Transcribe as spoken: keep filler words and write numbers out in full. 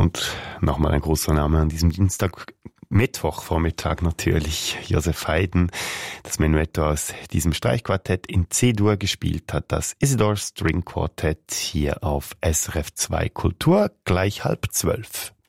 Und nochmal ein großer Name an diesem Dienstag, Mittwochvormittag natürlich, Joseph Haydn, das Menuetto aus diesem Streichquartett in C-Dur gespielt hat, das Isidore String Quartett hier auf S R F zwei Kultur, gleich halb zwölf.